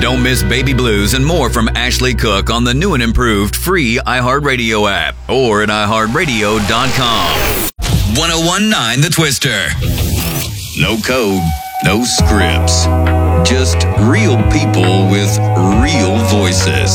Don't miss Baby Blues and more from Ashley Cook on the new and improved free iHeartRadio app or at iHeartRadio.com. 101.9 The Twister. No code, no scripts. Just real people with real voices.